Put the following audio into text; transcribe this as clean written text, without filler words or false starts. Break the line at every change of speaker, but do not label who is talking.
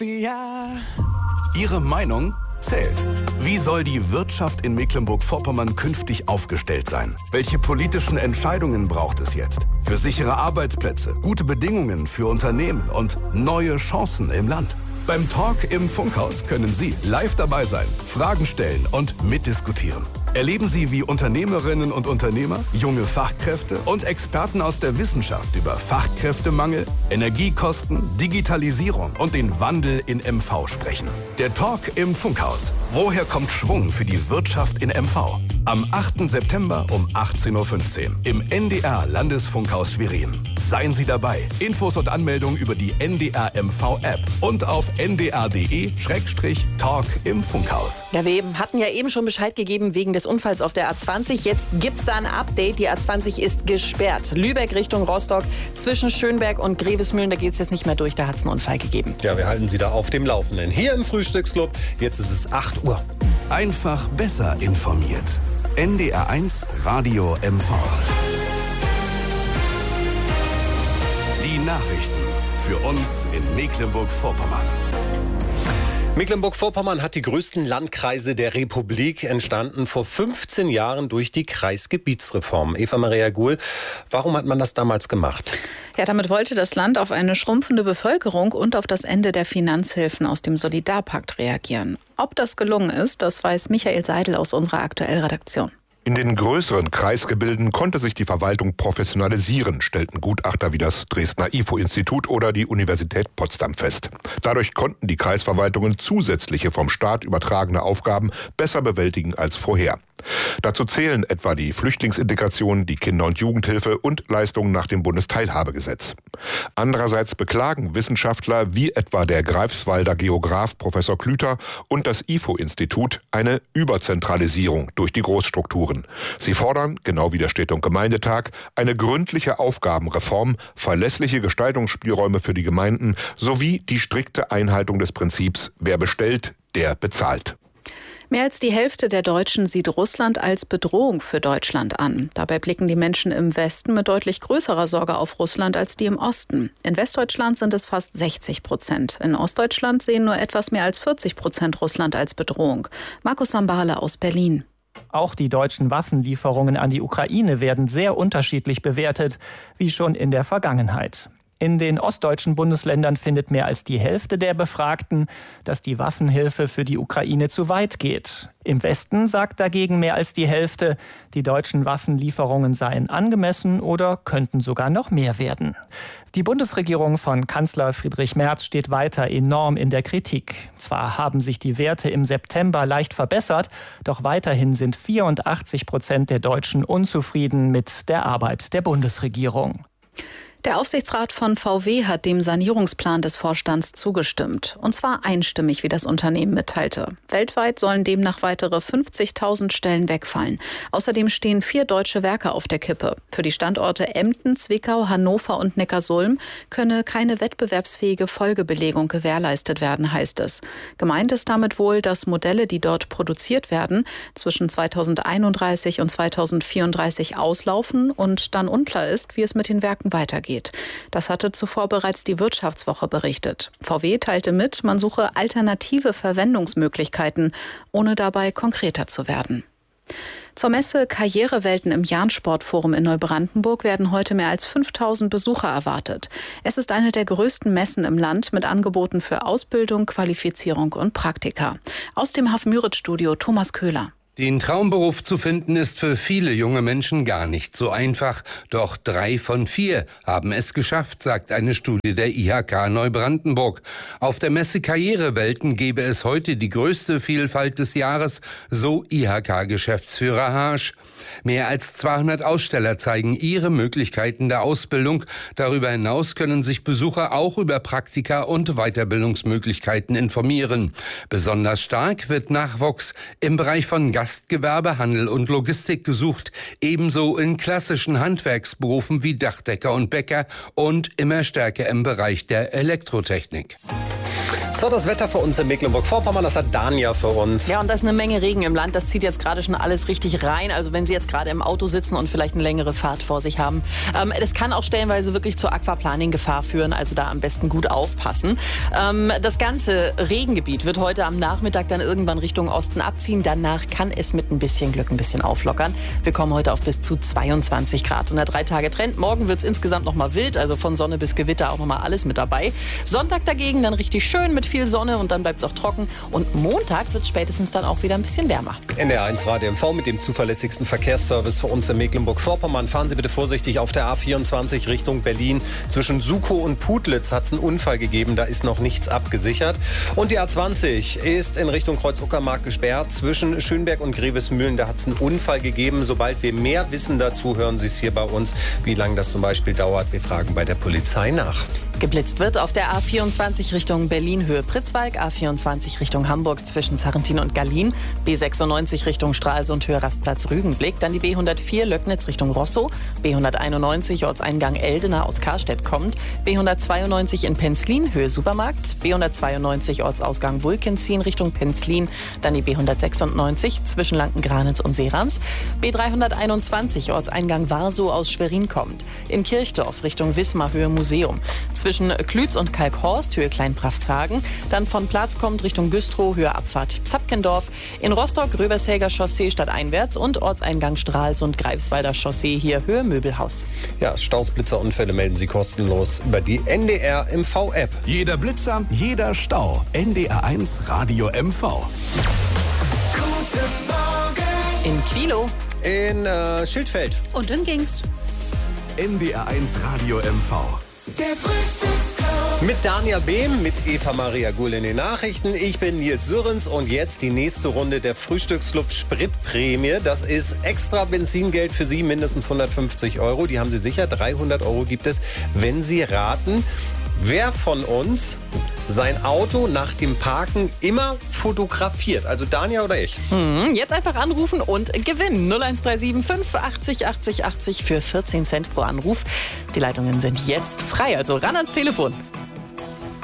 Ihre Meinung zählt. Wie soll die Wirtschaft in Mecklenburg-Vorpommern künftig aufgestellt sein? Welche politischen Entscheidungen braucht es jetzt? Für sichere Arbeitsplätze, gute Bedingungen für Unternehmen und neue Chancen im Land. Beim Talk im Funkhaus können Sie live dabei sein, Fragen stellen und mitdiskutieren. Erleben Sie, wie Unternehmerinnen und Unternehmer, junge Fachkräfte und Experten aus der Wissenschaft über Fachkräftemangel, Energiekosten, Digitalisierung und den Wandel in MV sprechen. Der Talk im Funkhaus. Woher kommt Schwung für die Wirtschaft in MV? Am 8. September um 18.15 Uhr im NDR Landesfunkhaus Schwerin. Seien Sie dabei. Infos und Anmeldung über die NDR MV App und auf ndr.de/Talk im Funkhaus.
Ja, wir hatten ja eben schon Bescheid gegeben wegen des Unfalls auf der A20. Jetzt gibt's da ein Update. Die A20 ist gesperrt. Lübeck Richtung Rostock zwischen Schönberg und Grevesmühlen. Da geht's jetzt nicht mehr durch. Da hat's einen Unfall gegeben.
Ja, wir halten Sie da auf dem Laufenden. Hier im Frühstücksclub. Jetzt ist es 8 Uhr.
Einfach besser informiert. NDR1 Radio MV. Die Nachrichten für uns in Mecklenburg-Vorpommern.
Mecklenburg-Vorpommern hat die größten Landkreise der Republik, entstanden vor 15 Jahren durch die Kreisgebietsreform. Eva-Maria Guhl, warum hat man das damals gemacht?
Ja, damit wollte das Land auf eine schrumpfende Bevölkerung und auf das Ende der Finanzhilfen aus dem Solidarpakt reagieren. Ob das gelungen ist, das weiß Michael Seidel aus unserer Aktuellredaktion.
In den größeren Kreisgebilden konnte sich die Verwaltung professionalisieren, stellten Gutachter wie das Dresdner IFO-Institut oder die Universität Potsdam fest. Dadurch konnten die Kreisverwaltungen zusätzliche vom Staat übertragene Aufgaben besser bewältigen als vorher. Dazu zählen etwa die Flüchtlingsintegration, die Kinder- und Jugendhilfe und Leistungen nach dem Bundesteilhabegesetz. Andererseits beklagen Wissenschaftler wie etwa der Greifswalder Geograf Professor Klüter und das IFO-Institut eine Überzentralisierung durch die Großstrukturen. Sie fordern, genau wie der Städte- und Gemeindetag, eine gründliche Aufgabenreform, verlässliche Gestaltungsspielräume für die Gemeinden sowie die strikte Einhaltung des Prinzips, wer bestellt, der bezahlt.
Mehr als die Hälfte der Deutschen sieht Russland als Bedrohung für Deutschland an. Dabei blicken die Menschen im Westen mit deutlich größerer Sorge auf Russland als die im Osten. In Westdeutschland sind es fast 60%. In Ostdeutschland sehen nur etwas mehr als 40% Russland als Bedrohung. Markus Sambale aus Berlin.
Auch die deutschen Waffenlieferungen an die Ukraine werden sehr unterschiedlich bewertet, wie schon in der Vergangenheit. In den ostdeutschen Bundesländern findet mehr als die Hälfte der Befragten, dass die Waffenhilfe für die Ukraine zu weit geht. Im Westen sagt dagegen mehr als die Hälfte, die deutschen Waffenlieferungen seien angemessen oder könnten sogar noch mehr werden. Die Bundesregierung von Kanzler Friedrich Merz steht weiter enorm in der Kritik. Zwar haben sich die Werte im September leicht verbessert, doch weiterhin sind 84% der Deutschen unzufrieden mit der Arbeit der Bundesregierung.
Der Aufsichtsrat von VW hat dem Sanierungsplan des Vorstands zugestimmt. Und zwar einstimmig, wie das Unternehmen mitteilte. Weltweit sollen demnach weitere 50.000 Stellen wegfallen. Außerdem stehen 4 deutsche Werke auf der Kippe. Für die Standorte Emden, Zwickau, Hannover und Neckarsulm könne keine wettbewerbsfähige Folgebelegung gewährleistet werden, heißt es. Gemeint ist damit wohl, dass Modelle, die dort produziert werden, zwischen 2031 und 2034 auslaufen und dann unklar ist, wie es mit den Werken weitergeht. Das hatte zuvor bereits die Wirtschaftswoche berichtet. VW teilte mit, man suche alternative Verwendungsmöglichkeiten, ohne dabei konkreter zu werden. Zur Messe Karrierewelten im Jahn-Sportforum in Neubrandenburg werden heute mehr als 5.000 Besucher erwartet. Es ist eine der größten Messen im Land mit Angeboten für Ausbildung, Qualifizierung und Praktika. Aus dem Haf-Müritz-Studio Thomas Köhler.
Den Traumberuf zu finden ist für viele junge Menschen gar nicht so einfach. Doch 3 von 4 haben es geschafft, sagt eine Studie der IHK Neubrandenburg. Auf der Messe Karrierewelten gebe es heute die größte Vielfalt des Jahres, so IHK-Geschäftsführer Harsch. Mehr als 200 Aussteller zeigen ihre Möglichkeiten der Ausbildung. Darüber hinaus können sich Besucher auch über Praktika und Weiterbildungsmöglichkeiten informieren. Besonders stark wird Nachwuchs im Bereich von Gastgewerbe, Handel und Logistik gesucht, ebenso in klassischen Handwerksberufen wie Dachdecker und Bäcker und immer stärker im Bereich der Elektrotechnik.
So, das Wetter für uns in Mecklenburg-Vorpommern, das hat Dania für uns.
Ja, und da ist eine Menge Regen im Land. Das zieht jetzt gerade schon alles richtig rein. Also wenn Sie jetzt gerade im Auto sitzen und vielleicht eine längere Fahrt vor sich haben. Das kann auch stellenweise wirklich zur Aquaplaning-Gefahr führen. Also da am besten gut aufpassen. Das ganze Regengebiet wird heute am Nachmittag dann irgendwann Richtung Osten abziehen. Danach kann es mit ein bisschen Glück ein bisschen auflockern. Wir kommen heute auf bis zu 22 Grad. Und der 3-Tage-Trend. Morgen wird es insgesamt noch mal wild. Also von Sonne bis Gewitter auch noch mal alles mit dabei. Sonntag dagegen dann richtig schön mit viel Sonne und dann bleibt es auch trocken. Und Montag wird es spätestens dann auch wieder ein bisschen wärmer.
NDR1 Radio MV mit dem zuverlässigsten Verkehrsservice für uns in Mecklenburg-Vorpommern. Fahren Sie bitte vorsichtig auf der A24 Richtung Berlin. Zwischen Sukow und Putlitz hat es einen Unfall gegeben. Da ist noch nichts abgesichert. Und die A20 ist in Richtung Kreuz-Uckermark gesperrt. Zwischen Schönberg und Grevesmühlen, da hat es einen Unfall gegeben. Sobald wir mehr wissen dazu, hören Sie es hier bei uns. Wie lange das zum Beispiel dauert, wir fragen bei der Polizei nach.
Geblitzt wird auf der A24 Richtung Berlin Höhe Pritzwalk, A24 Richtung Hamburg zwischen Sarrentin und Gallien, B96 Richtung Stralsund Höhe Rastplatz Rügenblick, dann die B104 Löcknitz Richtung Rosso, B191 Ortseingang Eldena aus Karstedt kommt, B192 in Penzlin Höhe Supermarkt, B192 Ortsausgang Vulkenzien Richtung Penzlin, dann die B196 zwischen Lanken-Granitz und Serams, B321 Ortseingang Warsow aus Schwerin kommt, in Kirchdorf Richtung Wismar Höhe Museum, zwischen Klütz und Kalkhorst, Höhe Kleinpraftshagen. Dann von Platz kommt Richtung Güstrow, Höhe Abfahrt Zapkendorf. In Rostock Röbershäger Chaussee stadteinwärts und Ortseingang Stralsund Greifswalder Chaussee, hier Höhe Möbelhaus.
Ja, Staus, Blitzer, Unfälle melden Sie kostenlos über die NDR MV-App.
Jeder Blitzer, jeder Stau. NDR1 Radio MV.
Guten Morgen.
In Quilo.
In Schildfeld.
Und in Gingst.
NDR1 Radio MV.
Der Frühstücksclub.
Mit Dania Behm, mit Eva Maria Gull in den Nachrichten. Ich bin Nils Sürrens und jetzt die nächste Runde der Frühstücksclub Spritprämie. Das ist extra Benzingeld für Sie, mindestens 150 €. Die haben Sie sicher. 300 € gibt es, wenn Sie raten, wer von uns sein Auto nach dem Parken immer fotografiert. Also Dania oder ich.
Jetzt einfach anrufen und gewinnen. 01375 80 80 80 für 14 Cent pro Anruf. Die Leitungen sind jetzt frei, also ran ans Telefon.